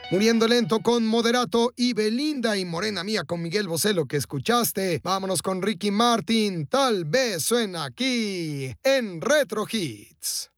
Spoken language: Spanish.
Muriendo lento con Moderato y Belinda y Morena Mía con Miguel Bosé, lo que escuchaste. Vámonos con Ricky Martin, tal vez suena aquí en Retro Hits.